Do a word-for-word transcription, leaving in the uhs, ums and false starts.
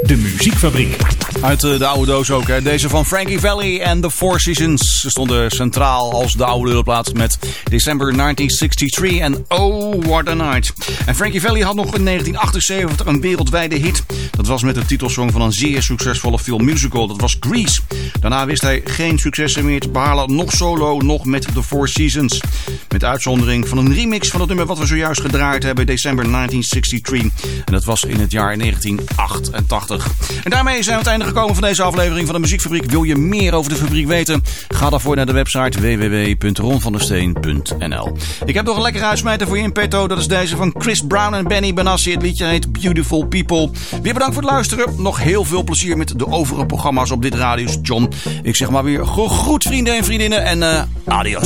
De Muziekfabriek. Uit de oude doos ook, hè. Deze van Frankie Valli en The Four Seasons. Ze stonden centraal als de oude lulplaat met December negentien zesentachtig en Oh What a Night. En Frankie Valli had nog in negentien achtenzeventig een wereldwijde hit. Dat was met de titelsong van een zeer succesvolle filmmusical. Dat was Grease. Daarna wist hij geen successen meer te behalen, nog solo, nog met The Four Seasons. Met uitzondering van een remix van het nummer wat we zojuist gedraaid hebben, December negentien zesentachtig. En dat was in het jaar negentien achtentachtig. En daarmee zijn we aan het einde gekomen van deze aflevering van de Muziekfabriek. Wil je meer over de fabriek weten? Ga daarvoor naar de website w w w punt ron van der steen punt n l. Ik heb nog een lekkere uitsmijter voor je in petto. Dat is deze van Chris Brown en Benny Benassi. Het liedje heet Beautiful People. Weer bedankt voor het luisteren. Nog heel veel plezier met de overige programma's op dit radiostation. Ik zeg maar weer gegroet vrienden en vriendinnen en uh, adios.